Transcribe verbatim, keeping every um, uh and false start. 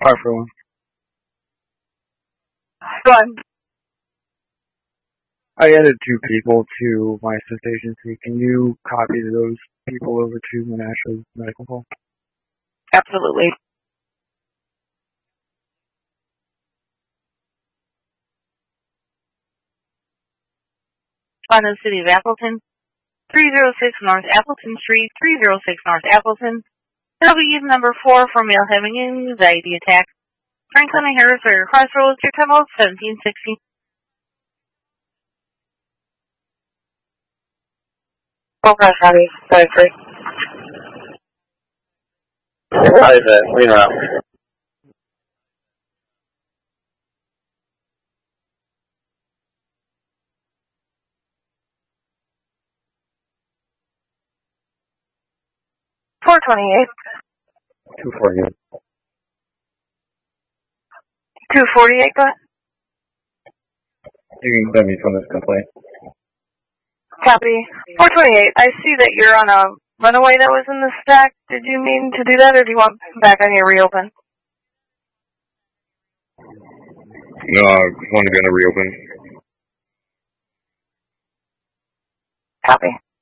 Five for one. Go on. I added two people to my assist agency. Can you copy those people over to Menasha's medical hall? Absolutely. On the city of Appleton, three oh six North Appleton Street, three oh six North Appleton. W number four for male having anxiety attack. Franklin and Harris are crossroads, your total seventeen sixty. Okay, honey. Sorry, free. How is it? We know. four twenty-eight. Two forty-eight. two forty-eight, go ahead. You can send me from this complaint. Copy. four twenty-eight. I see that you're on a runaway that was in the stack. Did you mean to do that, or do you want back on your reopen? No, I just want to go to reopen. Copy.